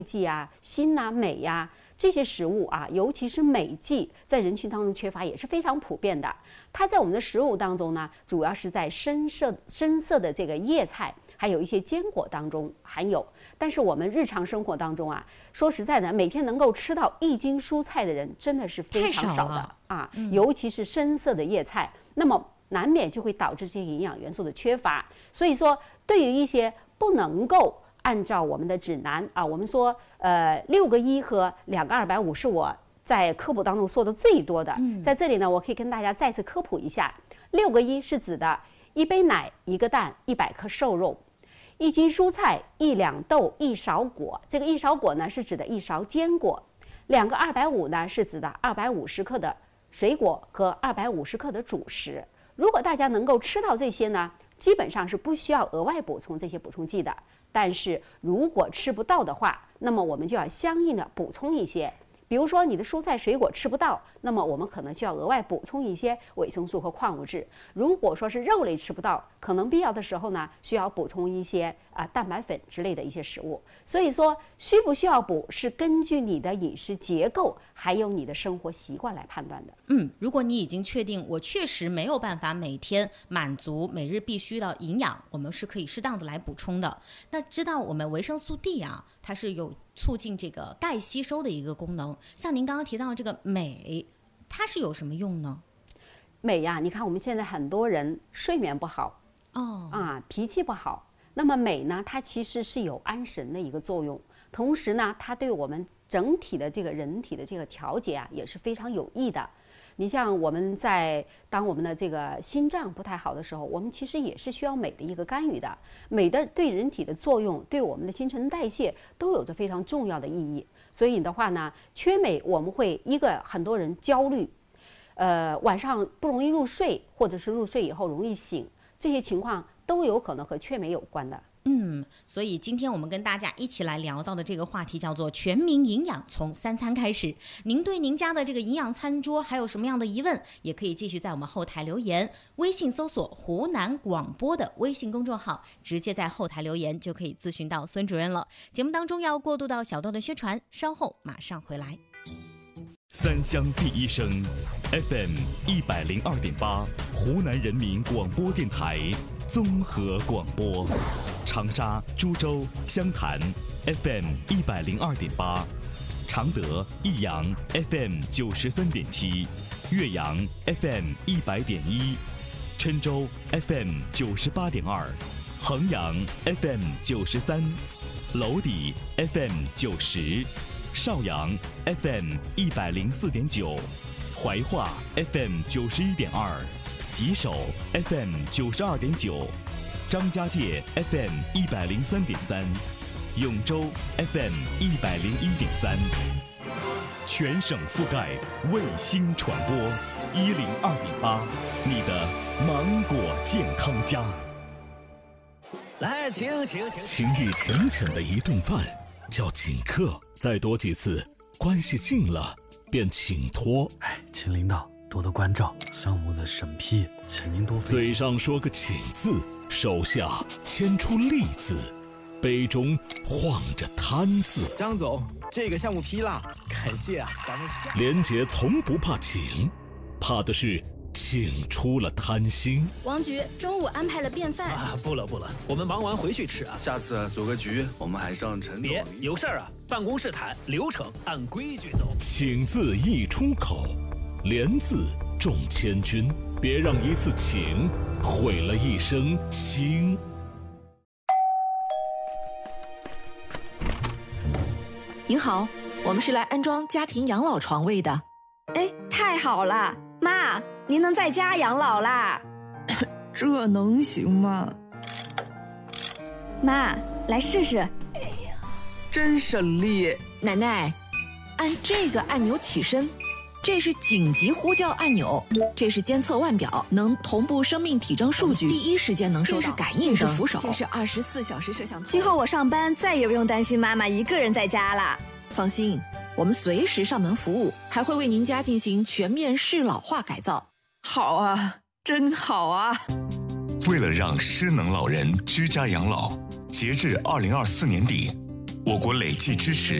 剂啊、锌啊、镁呀、这些食物啊，尤其是镁剂，在人群当中缺乏也是非常普遍的。它在我们的食物当中呢，主要是在深色的这个叶菜，还有一些坚果当中含有。但是我们日常生活当中啊，说实在的，每天能够吃到1斤蔬菜的人真的是非常少的啊，尤其是深色的叶菜，那么难免就会导致这些营养元素的缺乏。所以说，对于一些不能够按照我们的指南啊，我们说6个1和2个250是我在科普当中说的最多的。在这里呢，我可以跟大家再次科普一下，6个1是指的1杯奶、1个蛋、100克瘦肉、1斤蔬菜、1两豆、1勺果。这个1勺果呢是指的1勺坚果。2个250呢是指的250克的水果和250克的主食。如果大家能够吃到这些呢，基本上是不需要额外补充这些补充剂的。但是如果吃不到的话，那么我们就要相应的补充一些。比如说你的蔬菜水果吃不到，那么我们可能需要额外补充一些维生素和矿物质。如果说是肉类吃不到，可能必要的时候呢，需要补充一些蛋白粉之类的一些食物。所以说需不需要补是根据你的饮食结构还有你的生活习惯来判断的。 如果你已经确定我确实没有办法每天满足每日必须的营养，我们是可以适当的来补充的。那知道我们维生素 D 啊，它是有促进这个钙吸收的一个功能。像您刚刚提到这个镁，它是有什么用呢？ 镁呀，你看我们现在很多人睡眠不好脾气不好，那么镁呢，它其实是有安神的一个作用，同时呢，它对我们整体的这个人体的这个调节啊，也是非常有益的。你像我们当我们的这个心脏不太好的时候，我们其实也是需要镁的一个干预的。镁的对人体的作用，对我们的新陈代谢都有着非常重要的意义。所以的话呢，缺镁我们会很多人焦虑，晚上不容易入睡，或者是入睡以后容易醒，这些情况都有可能和缺镁有关的。 所以今天我们跟大家一起来聊到的这个话题叫做全民营养，从3餐开始。您对您家的这个营养餐桌还有什么样的疑问，也可以继续在我们后台留言，微信搜索湖南广播的微信公众号，直接在后台留言就可以咨询到孙主任了。节目当中要过渡到小豆的宣传，稍后马上回来。 三湘第一声 FM 102.8，湖南人民广播电台综合广播。长沙、株洲、湘潭 FM 102.8，常德、益阳 FM 93.7，岳阳 FM 100.1，郴州 FM 98.2，衡阳 FM 93，娄底 FM 90，邵阳 FM 104.9，怀化 FM 91.2，吉首 FM 92.9，张家界 FM 103.3，永州 FM 101.3，全省覆盖卫星传播102.8，你的芒果健康家。 来，请。 情意浅浅的一顿饭叫请客，再多几次，关系近了便请托。 请领导多多关照，项目的审批，请您多费心。 嘴上说个请字，手下牵出利字，杯中晃着贪字。 张总，这个项目批了，感谢啊，咱们下。 连杰从不怕请，怕的是请出了贪心。 王局中午安排了便饭不了，我们忙完回去吃啊。 下次组个局，我们还上陈总。 别有事儿啊，办公室谈，流程按规矩走。 请字一出口，连字重千钧，别让一次请毁了一生情。 您好，我们是来安装家庭养老床位的。 哎，太好了，妈，您能在家养老啦？ 这能行吗？ 妈，来试试。 真省力。 奶奶，按这个按钮起身，这是紧急呼叫按钮，这是监测腕表，能同步生命体征数据，第一时间能收到。这是感应灯，这是扶手，这是24小时摄像头。 今后我上班再也不用担心妈妈一个人在家了。 放心，我们随时上门服务，还会为您家进行全面适老化改造。 好啊，真好啊！ 为了让失能老人居家养老，截至2024年底， 我国累计支持